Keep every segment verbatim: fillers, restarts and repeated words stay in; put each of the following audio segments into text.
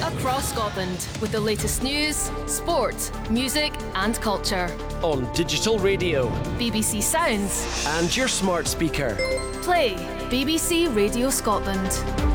across Scotland with the latest news, sport, music and culture. On digital radio, B B C Sounds and your smart speaker. Play B B C Radio Scotland.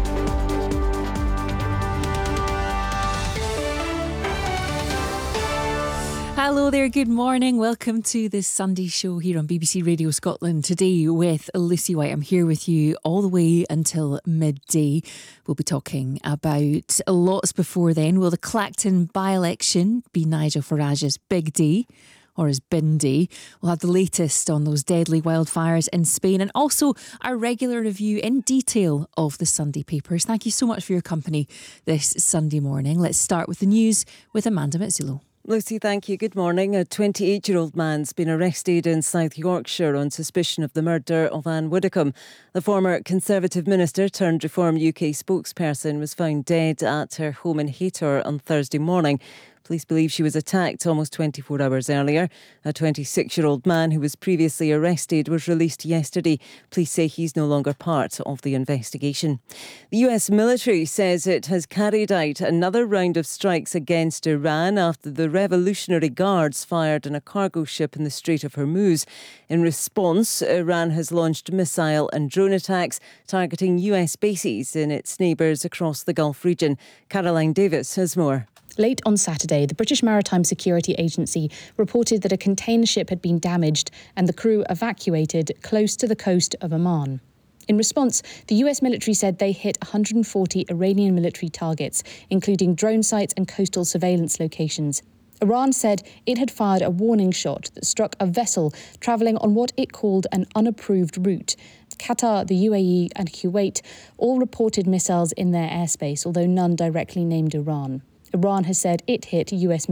Hello there, good morning. Welcome to this Sunday show here on B B C Radio Scotland. Today with Lucy White. I'm here with you all the way until midday. We'll be talking about lots before then. Will the Clacton by-election be Nigel Farage's big day or his bin day? We'll have the latest on those deadly wildfires in Spain and also our regular review in detail of the Sunday papers. Thank you so much for your company this Sunday morning. Let's start with the news with Amanda Mitzulo. Lucy, thank you. Good morning. A twenty-eight-year-old man's been arrested in South Yorkshire on suspicion of the murder of Anne Widdecombe. The former Conservative minister turned Reform U K spokesperson was found dead at her home in Haytor on Thursday morning. Police believe she was attacked almost twenty-four hours earlier. A twenty-six-year-old man who was previously arrested was released yesterday. Police say he's no longer part of the investigation. The U S military says it has carried out another round of strikes against Iran after the Revolutionary Guards fired on a cargo ship in the Strait of Hormuz. In response, Iran has launched missile and drone attacks targeting U S bases in its neighbours across the Gulf region. Caroline Davis has more. Late on Saturday, the British Maritime Security Agency reported that a container ship had been damaged and the crew evacuated close to the coast of Oman. In response, the U S military said they hit one hundred forty Iranian military targets, including drone sites and coastal surveillance locations. Iran said it had fired a warning shot that struck a vessel travelling on what it called an unapproved route. Qatar, the U A E and Kuwait all reported missiles in their airspace, although none directly named Iran. Iran has said it hit U S